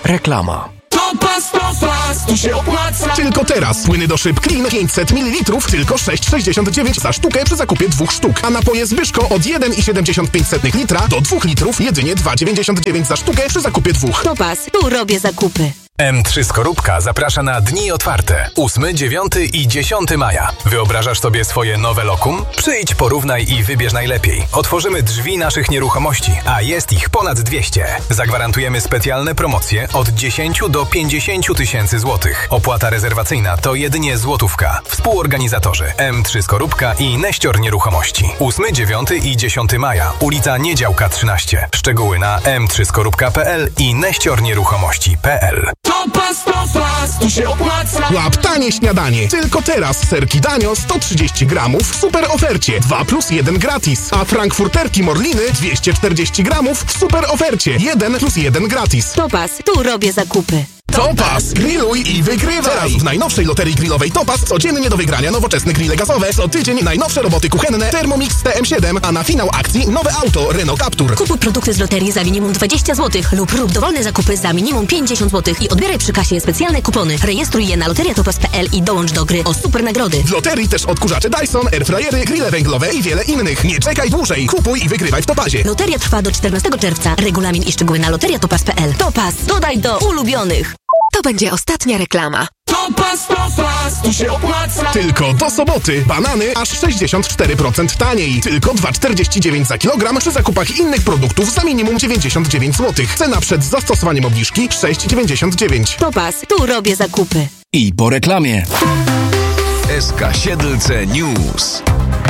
Reklama. Topas, tu się opłaca. Tylko teraz płyny do szyb Clean 500 ml tylko 6,69 za sztukę przy zakupie 2 sztuk, a napoje Zbyszko od 1,75 litra do 2 litrów jedynie 2,99 za sztukę przy zakupie 2. Topas, tu robię zakupy. M3 Skorupka zaprasza na Dni Otwarte 8, 9 i 10 maja. Wyobrażasz sobie swoje nowe lokum? Przyjdź, porównaj i wybierz najlepiej. Otworzymy drzwi naszych nieruchomości, a jest ich ponad 200. Zagwarantujemy specjalne promocje od 10 do 50 tysięcy złotych. Opłata rezerwacyjna to jedynie złotówka. Współorganizatorzy M3 Skorupka i Neścior Nieruchomości. 8, 9 i 10 maja. Ulica Niedziałka 13. Szczegóły na m3skorupka.pl i neściornieruchomości.pl. Topas, tu się opłaca. Łap tanie śniadanie. Tylko teraz serki Danio 130 gramów w super ofercie 2+1 gratis, a frankfurterki Morliny 240 gramów w super ofercie 1+1 gratis. Topas, tu robię zakupy. Topas, grilluj i wygrywaj! Teraz w najnowszej loterii grillowej Topas codziennie do wygrania nowoczesne grille gazowe. Co tydzień najnowsze roboty kuchenne Thermomix TM7, a na finał akcji nowe auto Renault Captur. Kupuj produkty z loterii za minimum 20 zł lub rób dowolne zakupy za minimum 50 zł i odbieraj przy kasie specjalne kupony. Rejestruj je na loteriatopas.pl i dołącz do gry o super nagrody. W loterii też odkurzacze Dyson, airfryery, grille węglowe i wiele innych. Nie czekaj dłużej. Kupuj i wygrywaj w Topazie. Loteria trwa do 14 czerwca. Regulamin i szczegóły na loteriatopas.pl. Topas, dodaj do ulubionych. To będzie ostatnia reklama. Topas, tu się opłaca. Tylko do soboty. Banany aż 64% taniej. Tylko 2,49 za kilogram przy zakupach innych produktów za minimum 99 zł. Cena przed zastosowaniem obniżki 6,99. Topas, tu robię zakupy. I po reklamie. SK Siedlce News.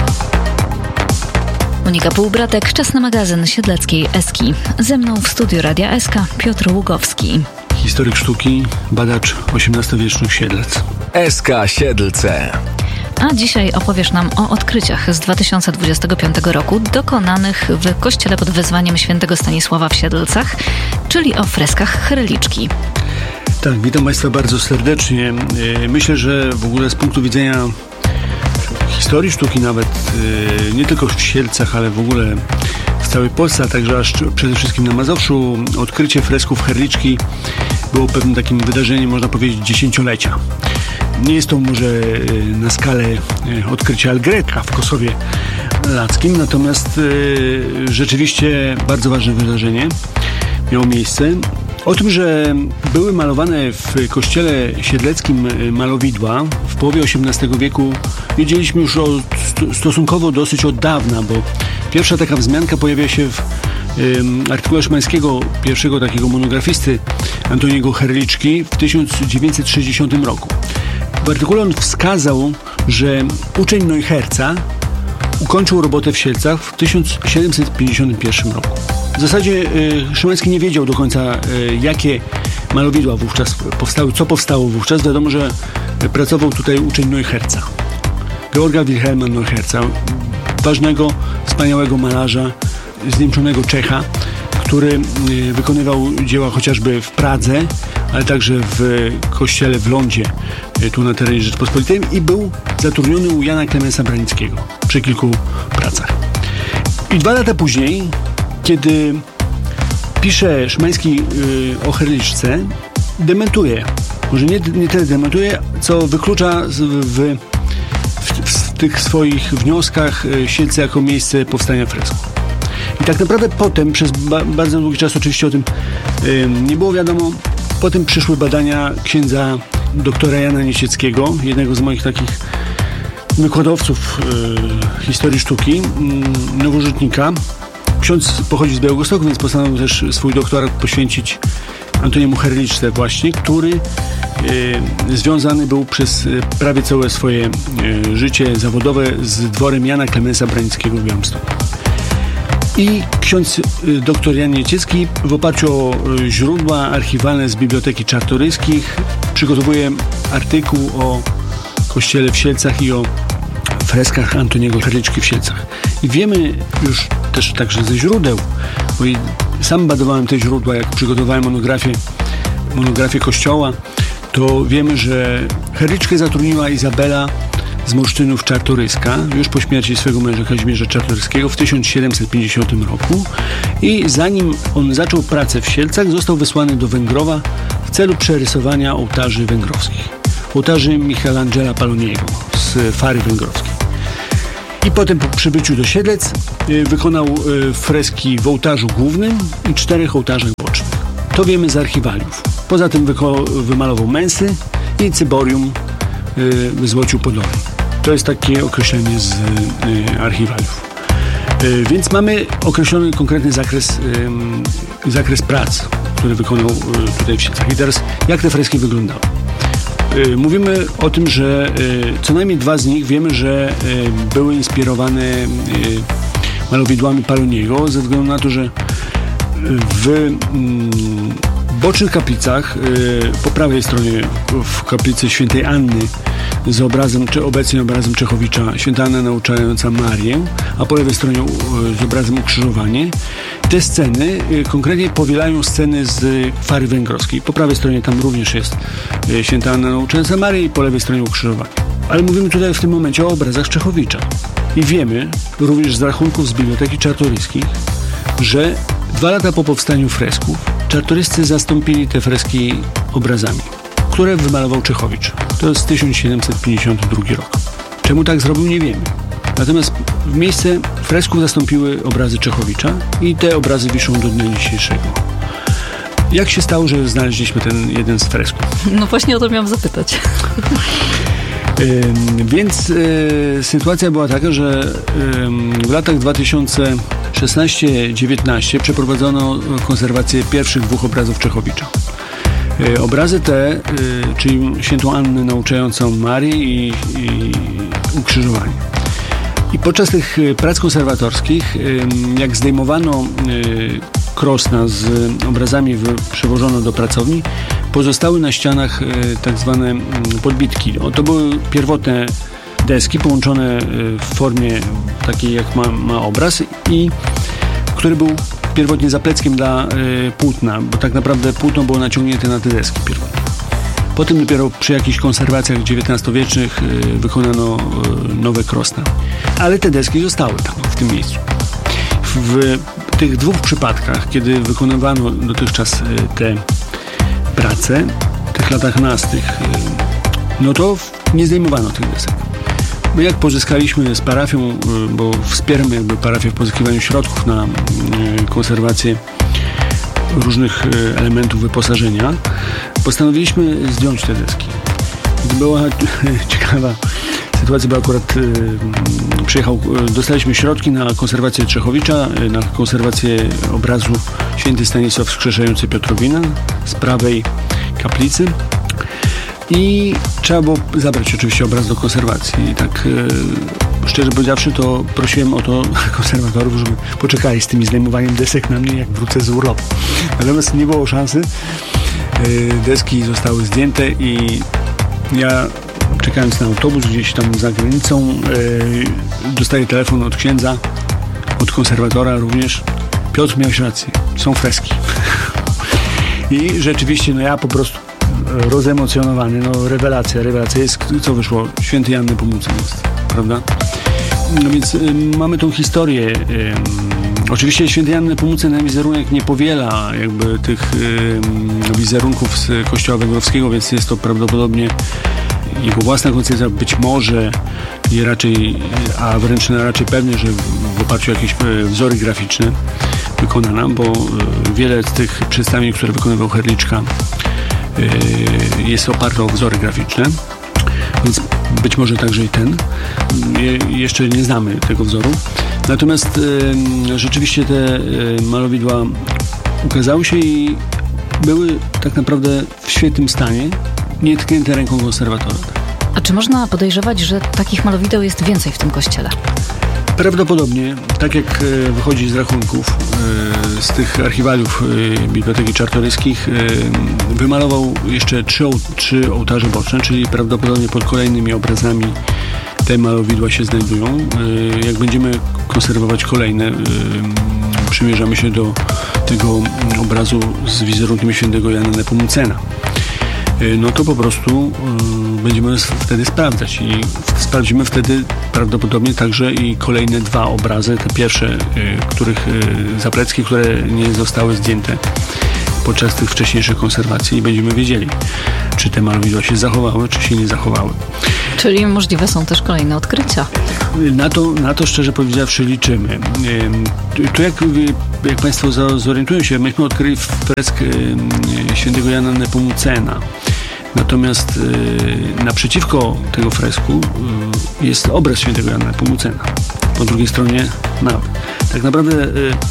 Monika Półbratek, czas na magazyn siedleckiej Eski. Ze mną w studiu Radia SK Piotr Ługowski. Historyk sztuki, badacz XVIII-wiecznych Siedlec. SK Siedlce. A dzisiaj opowiesz nam o odkryciach z 2025 roku dokonanych w kościele pod wezwaniem świętego Stanisława w Siedlcach, czyli o freskach Chrliczki. Tak, witam Państwa bardzo serdecznie. Myślę, że w ogóle z punktu widzenia historii sztuki nawet, nie tylko w Siedlcach, ale w ogóle w całej Polsce, a także aż przede wszystkim na Mazowszu, odkrycie fresków Chrliczki było pewnym takim wydarzeniem, można powiedzieć, dziesięciolecia. Nie jest to może na skalę odkrycia Algreka w Kosowie Lackim, natomiast rzeczywiście bardzo ważne wydarzenie miało miejsce. O tym, że były malowane w kościele siedleckim malowidła w połowie XVIII wieku, wiedzieliśmy już stosunkowo dosyć od dawna, bo pierwsza taka wzmianka pojawia się w artykule Szymańskiego, pierwszego takiego monografisty Antoniego Chrliczki w 1960 roku. W artykule on wskazał, że uczeń Neucherza ukończył robotę w Siedlcach w 1751 roku. W zasadzie Szymański nie wiedział do końca, jakie malowidła wówczas powstały, co powstało wówczas. Wiadomo, że pracował tutaj uczeń Neucherza, Georga Wilhelma Neucherza, ważnego, wspaniałego malarza, zniemczonego Czecha, który wykonywał dzieła chociażby w Pradze, ale także w kościele w Londzie, tu na terenie Rzeczpospolitej, i był zatrudniony u Jana Klemensa Branickiego przy kilku pracach. I 2 lata później, kiedy pisze Szymański o Chrliczce, dementuje, może nie tyle dementuje, co wyklucza w tych swoich wnioskach Siedlce jako miejsce powstania fresku. I tak naprawdę potem, przez bardzo długi czas oczywiście o tym nie było wiadomo, potem przyszły badania księdza doktora Jana Niecieckiego, jednego z moich takich wykładowców historii sztuki, nowożytnika. Ksiądz pochodzi z Białegostoku, więc postanowił też swój doktorat poświęcić Antoniemu Chrliczce właśnie, który związany był przez prawie całe swoje życie zawodowe z dworem Jana Klemensa Branickiego w Białymstoku. I ksiądz dr Jan Nieciecki w oparciu o źródła archiwalne z Biblioteki Czartoryskich przygotowuje artykuł o kościele w Siedlcach i o freskach Antoniego Chrliczki w Siedlcach. I wiemy już też także ze źródeł, bo sam badowałem te źródła, jak przygotowałem monografię kościoła, to wiemy, że Chrliczkę zatrudniła Izabela z Moszczynów Czartoryska, już po śmierci swego męża Kazimierza Czartoryskiego w 1750 roku i zanim on zaczął pracę w Sielcach, został wysłany do Węgrowa w celu przerysowania ołtarzy węgrowskich. Ołtarzy Michelangela Poloniego z Fary Węgrowskiej. I potem po przybyciu do Siedlec wykonał freski w ołtarzu głównym i 4 ołtarzach bocznych. To wiemy z archiwaliów. Poza tym wymalował mensy i cyborium w Złociu Podolej. To jest takie określenie z archiwaliów. Więc mamy określony konkretny zakres prac, który wykonał tutaj w Siedlcach. I teraz jak te freski wyglądały? Mówimy o tym, że co najmniej 2 z nich wiemy, że były inspirowane malowidłami Poloniego, ze względu na to, że w bocznych kaplicach, po prawej stronie w kaplicy Świętej Anny z obrazem, czy obecnie obrazem Czechowicza, Święta Anna nauczająca Marię, a po lewej stronie z obrazem Ukrzyżowanie. Te sceny konkretnie powielają sceny z Fary Węgrowskiej. Po prawej stronie tam również jest Święta Anna nauczająca Marię i po lewej stronie Ukrzyżowanie. Ale mówimy tutaj w tym momencie o obrazach Czechowicza. I wiemy również z rachunków z Biblioteki Czartoryskich, że 2 lata po powstaniu fresków czartoryscy zastąpili te freski obrazami, które wymalował Czechowicz. To jest 1752 rok. Czemu tak zrobił, nie wiemy. Natomiast w miejsce fresków zastąpiły obrazy Czechowicza i te obrazy wiszą do dnia dzisiejszego. Jak się stało, że znaleźliśmy ten jeden z fresków? No właśnie o to miałam zapytać. Więc sytuacja była taka, że w latach 2016-19 przeprowadzono konserwację pierwszych 2 obrazów Czechowicza. Obrazy te, czyli Świętą Annę nauczającą Marię i Ukrzyżowanie. I podczas tych prac konserwatorskich, jak zdejmowano krosna z obrazami przewożono do pracowni, pozostały na ścianach tak zwane podbitki. To były pierwotne deski połączone w formie takiej, jak ma obraz, i który był pierwotnie zapleckiem dla płótna, bo tak naprawdę płótno było naciągnięte na te deski pierwotnie. Potem dopiero przy jakichś konserwacjach XIX-wiecznych wykonano nowe krosna. Ale te deski zostały tam, w tym miejscu. W tych 2 przypadkach, kiedy wykonywano dotychczas te prace, w tych latach nastych, no to nie zdejmowano tych desek. My jak pozyskaliśmy z parafią, bo wspieramy jakby parafię w pozyskiwaniu środków na konserwację różnych elementów wyposażenia, postanowiliśmy zdjąć te deski. Była ciekawa sytuacja, bo akurat dostaliśmy środki na konserwację Czechowicza, na konserwację obrazu Święty Stanisław wskrzeszający Piotrowina z prawej kaplicy i trzeba było zabrać oczywiście obraz do konserwacji. I tak szczerze powiedziawszy, to prosiłem o to konserwatorów, żeby poczekali z tymi zdejmowaniem desek na mnie, jak wrócę z urlopu. Natomiast nie było szansy. Deski zostały zdjęte i ja, czekając na autobus gdzieś tam za granicą, dostaję telefon od księdza, od konserwatora również. Piotr, miałeś rację, są freski. I rzeczywiście, ja po prostu rozemocjonowany, rewelacja jest, co wyszło, Świętej Anny Nepomucen jest, prawda? No więc mamy tą historię. Oczywiście Świętej Anny Nepomucen wizerunek nie powiela jakby tych wizerunków z kościoła węgrowskiego, więc jest to prawdopodobnie jego własna koncepcja, być może i raczej, a wręcz raczej pewnie, że w oparciu o jakieś wzory graficzne wykonana, bo wiele z tych przedstawień, które wykonywał Herliczka, jest oparte o wzory graficzne, więc być może także i ten. Jeszcze nie znamy tego wzoru. Natomiast rzeczywiście te malowidła ukazały się i były tak naprawdę w świetnym stanie, nietknięte ręką konserwatora. A czy można podejrzewać, że takich malowideł jest więcej w tym kościele? Prawdopodobnie, tak jak wychodzi z rachunków, z tych archiwaliów Biblioteki Czartoryskich, wymalował jeszcze 3 ołtarze boczne, czyli prawdopodobnie pod kolejnymi obrazami te malowidła się znajdują. Jak będziemy konserwować kolejne, przymierzamy się do tego obrazu z wizerunkiem Świętego Jana Nepomucena. no to po prostu będziemy wtedy sprawdzać i sprawdzimy wtedy prawdopodobnie także i kolejne 2 obrazy, te pierwsze, których zaplecki, które nie zostały zdjęte podczas tych wcześniejszych konserwacji i będziemy wiedzieli, czy te malowidła się zachowały, czy się nie zachowały. Czyli możliwe są też kolejne odkrycia. Na to szczerze powiedziawszy liczymy. Tu jak Państwo zorientują się, myśmy odkryli fresk świętego Jana Nepomucena. Natomiast naprzeciwko tego fresku jest obraz świętego Jana Nepomucena. Po drugiej stronie nawy. Tak naprawdę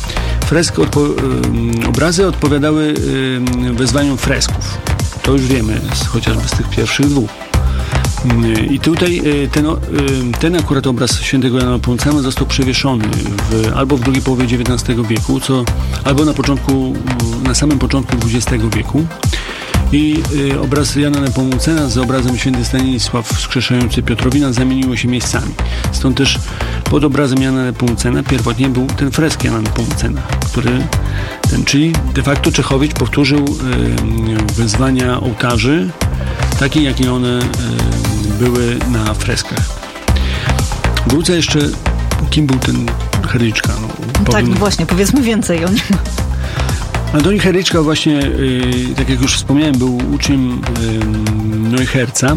obrazy odpowiadały wezwaniom fresków. To już wiemy, chociażby z tych pierwszych 2. I tutaj ten akurat obraz świętego Jana Nepomucena został przewieszony albo w drugiej połowie XIX wieku, albo na samym początku XX wieku. I obraz Jana Nepomucena z obrazem święty Stanisław wskrzeszający Piotrowina zamieniły się miejscami. Stąd też pod obrazem Jana Nepomucena pierwotnie był ten fresk Jana Nepomucena, czyli de facto Czechowicz powtórzył wezwania ołtarzy, takie jakie one były na freskach. Wrócę jeszcze, kim był ten Herliczka. Tak, właśnie, powiedzmy więcej o nim. Antoni Herliczka właśnie, tak jak już wspomniałem, był uczniem Neucherza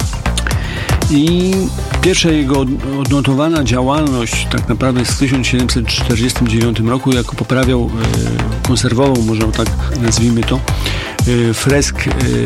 i pierwsza jego odnotowana działalność tak naprawdę jest w 1749 roku, jako konserwował, może tak nazwijmy to, fresk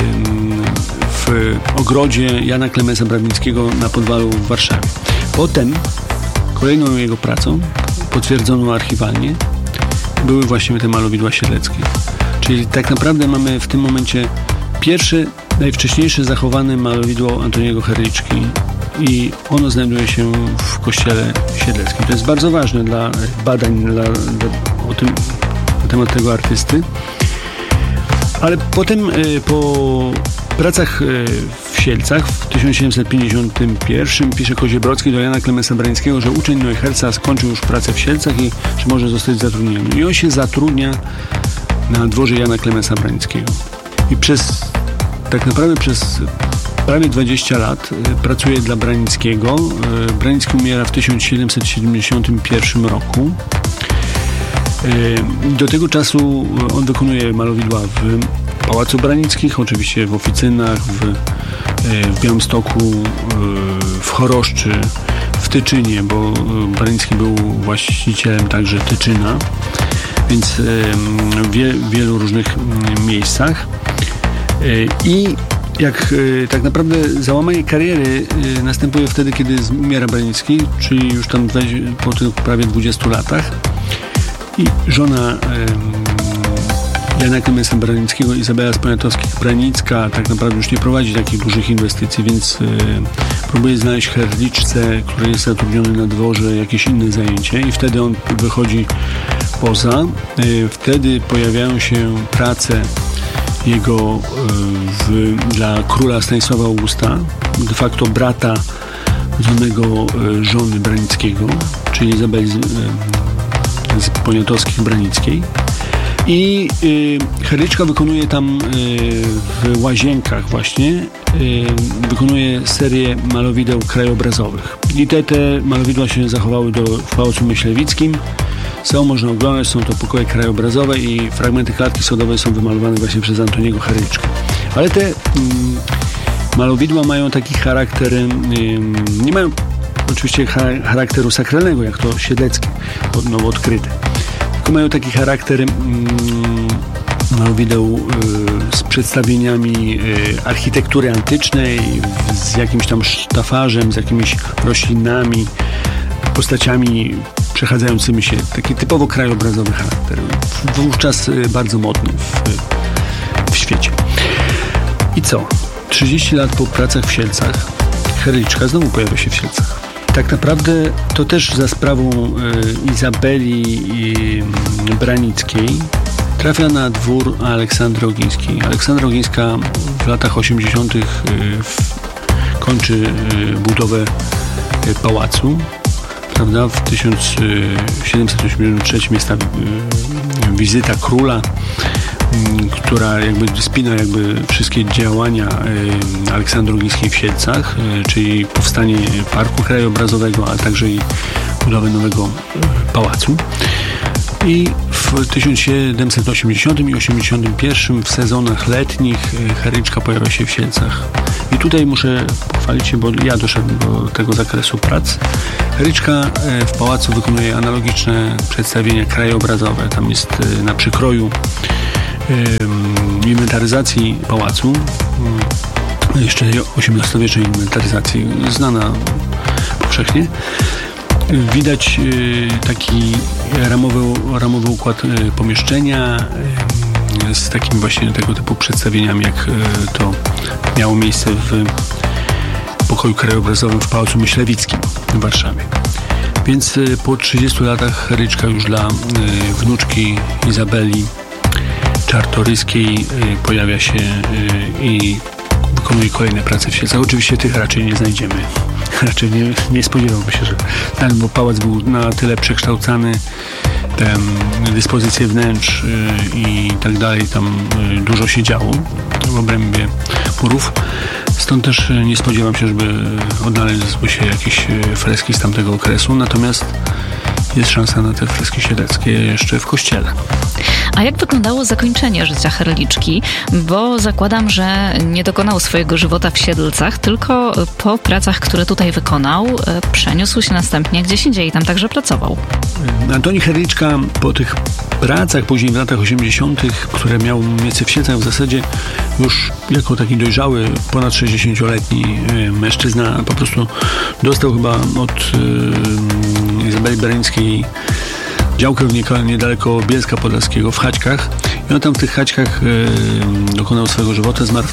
w ogrodzie Jana Klemensa Brawnickiego na Podwalu w Warszawie. Potem kolejną jego pracą, potwierdzoną archiwalnie, były właśnie te malowidła siedleckie. Czyli tak naprawdę mamy w tym momencie pierwsze, najwcześniejsze zachowane malowidło Antoniego Herliczki i ono znajduje się w kościele siedleckim. To jest bardzo ważne dla badań na temat tego artysty. Ale potem po pracach w Sielcach w 1751 pisze Koziebrodzki do Jana Klemensa Branickiego, że uczeń Neucherza skończył już pracę w Sielcach i że może zostać zatrudniony. I on się zatrudnia na dworze Jana Klemensa Branickiego. I tak naprawdę przez prawie 20 lat pracuje dla Branickiego. Branicki umiera w 1771 roku. Do tego czasu on wykonuje malowidła w Pałacu Branickich, oczywiście w oficynach, w Białymstoku, w Choroszczy, w Tyczynie, bo Branicki był właścicielem także Tyczyna, więc w wielu różnych miejscach. I tak naprawdę załamanie kariery następuje wtedy, kiedy umiera Branicki, czyli już tam po tych prawie 20 latach. I żona Jana Klemensa Branickiego, Izabela z Poniatowskich-Branicka, tak naprawdę już nie prowadzi takich dużych inwestycji, więc próbuje znaleźć Herliczce, który jest zatrudniony na dworze, jakieś inne zajęcie i wtedy on wychodzi poza. Wtedy pojawiają się prace jego dla króla Stanisława Augusta, de facto brata żonego żony Branickiego, czyli Izabeli z Poniatowskich-Branickiej. I Herliczka wykonuje tam w Łazienkach właśnie, wykonuje serię malowideł krajobrazowych. I te malowidła się zachowały w Pałacu Myślewickim. Można oglądać, są to pokoje krajobrazowe i fragmenty klatki schodowej są wymalowane właśnie przez Antoniego Herliczkę. Ale te malowidła mają taki charakter, nie mają oczywiście charakteru sakralnego, jak to siedleckie, nowo odkryte. Tylko mają taki charakter malowideł z przedstawieniami architektury antycznej, z jakimś tam sztafarzem, z jakimiś roślinami, postaciami przechadzającymi się. Taki typowo krajobrazowy charakter. Wówczas bardzo modny w świecie. I co? 30 lat po pracach w Sielcach Herliczka znowu pojawia się w Sielcach. Tak naprawdę to też za sprawą Izabeli Branickiej trafia na dwór Aleksandry Ogińskiej. Aleksandra Ogińska w latach 80. kończy budowę pałacu. Prawda? W 1783 jest ta wizyta króla która jakby spina wszystkie działania Aleksandry Ogińskiej w Siedlcach, czyli powstanie parku krajobrazowego, a także i budowę nowego pałacu. I w 1780 i 81 w sezonach letnich Heryczka pojawia się w Siedlcach. I tutaj muszę pochwalić się, bo ja doszedłem do tego zakresu prac. Heryczka w pałacu wykonuje analogiczne przedstawienia krajobrazowe. Tam jest na przykroju inwentaryzacji pałacu, jeszcze XVIII-wiecznej inwentaryzacji, znana powszechnie. Widać taki ramowy układ pomieszczenia z takim właśnie tego typu przedstawieniami, jak to miało miejsce w pokoju krajobrazowym w Pałacu Myślewickim w Warszawie. Więc po 30 latach Heryczka już dla wnuczki Izabeli Czartoryskiej pojawia się i wykonuje kolejne prace w Siedlcach. Oczywiście tych raczej nie znajdziemy. Raczej nie spodziewałbym się, że ten, bo pałac był na tyle przekształcany, te dyspozycje wnętrz i tak dalej, tam dużo się działo w obrębie murów. Stąd też nie spodziewam się, żeby odnalazły się jakieś freski z tamtego okresu, natomiast jest szansa na te freski siedleckie jeszcze w kościele. A jak wyglądało zakończenie życia Herliczki? Bo zakładam, że nie dokonał swojego żywota w Siedlcach, tylko po pracach, które tutaj wykonał, przeniósł się następnie gdzieś indziej i tam także pracował. Antoni Herliczka po tych pracach później w latach 80., które miały miejsce w Siedlcach, w zasadzie już jako taki dojrzały, ponad 60-letni mężczyzna po prostu dostał chyba od Izabeli Bereńskiej działkę niedaleko Bielska Podlaskiego w Chaćkach i on tam w tych Chaćkach dokonał swojego żywota, zmarł w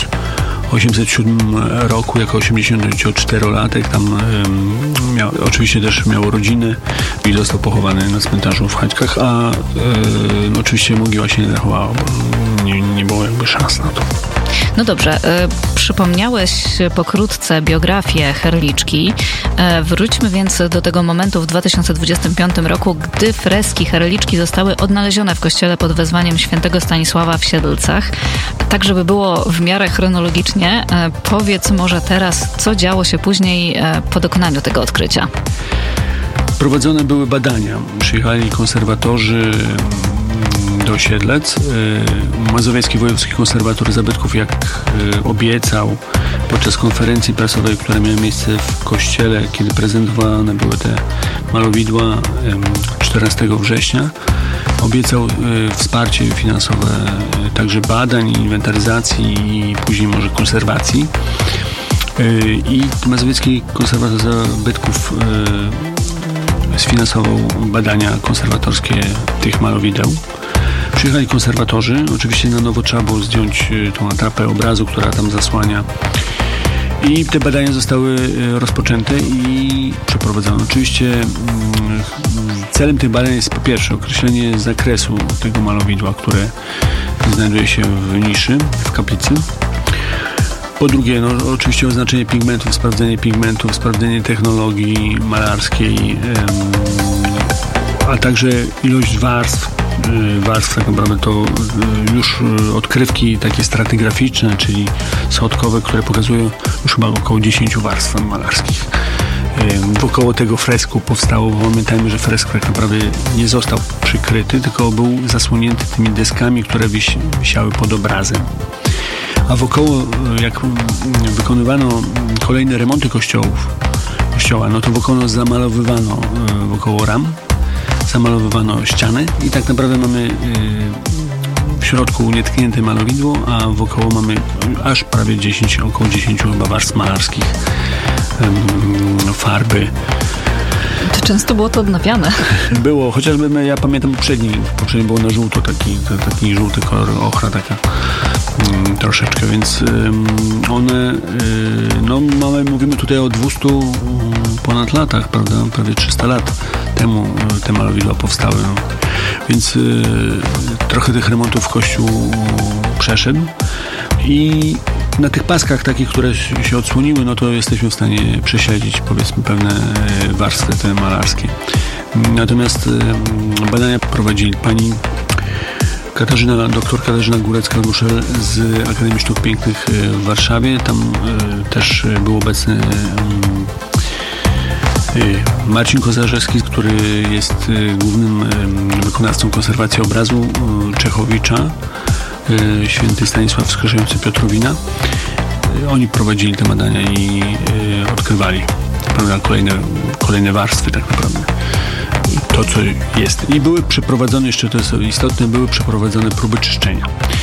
1807 roku jako 84-latek. Tam oczywiście też miał rodzinę i został pochowany na cmentarzu w Chaćkach, a oczywiście mogiła się nie zachowała, bo nie było jakby szans na to. No dobrze, przypomniałeś pokrótce biografię Herliczki. Wróćmy więc do tego momentu w 2025 roku, gdy freski Herliczki zostały odnalezione w kościele pod wezwaniem świętego Stanisława w Siedlcach. Tak, żeby było w miarę chronologicznie, powiedz może teraz, co działo się później po dokonaniu tego odkrycia. Prowadzone były badania. Przyjechali konserwatorzy do Siedlec. Mazowiecki Wojewódzki Konserwator Zabytków, jak obiecał podczas konferencji prasowej, która miała miejsce w kościele, kiedy prezentowane były te malowidła 14 września, obiecał wsparcie finansowe także badań, inwentaryzacji i później może konserwacji. I Mazowiecki Konserwator Zabytków sfinansował badania konserwatorskie tych malowideł. Przyjechali konserwatorzy. Oczywiście na nowo trzeba było zdjąć tą atrapę obrazu, która tam zasłania. I te badania zostały rozpoczęte i przeprowadzone. Oczywiście celem tych badań jest po pierwsze określenie zakresu tego malowidła, które znajduje się w niszy, w kaplicy. Po drugie, oczywiście oznaczenie pigmentów, sprawdzenie technologii malarskiej, a także ilość warstw tak naprawdę to już odkrywki takie stratygraficzne, czyli schodkowe, które pokazują już chyba około 10 warstw malarskich. Wokoło tego fresku powstało, bo pamiętajmy, że fresk tak naprawdę nie został przykryty, tylko był zasłonięty tymi deskami, które wisiały pod obrazem. A wokoło, jak wykonywano kolejne remonty kościoła, no to wokoło zamalowywano wokoło ram, zamalowywano ściany i tak naprawdę mamy w środku nietknięte malowidło, a wokoło mamy aż prawie około 10 chyba warstw malarskich, farby. To często było to odnawiane. Było, chociażby ja pamiętam poprzedni było na żółto, taki żółty kolor, ochra taka troszeczkę, więc one, mówimy tutaj o 200 ponad latach, prawda, prawie 300 lat temu te malowidła powstały, więc trochę tych remontów Kościół przeszedł i na tych paskach takich, które się odsłoniły, no to jesteśmy w stanie prześledzić, powiedzmy, pewne warstwy te malarskie. Natomiast badania prowadzili pani Dr Katarzyna Górecka-Duszel z Akademii Sztuk Pięknych w Warszawie. Tam też był obecny Marcin Kozarzewski, który jest głównym wykonawcą konserwacji obrazu Czechowicza, święty Stanisław Skrzeszający Piotrowina. Oni prowadzili te badania i odkrywali, prawda, kolejne warstwy tak naprawdę. To, co jest. I były przeprowadzone, jeszcze to jest istotne, były przeprowadzone próby czyszczenia.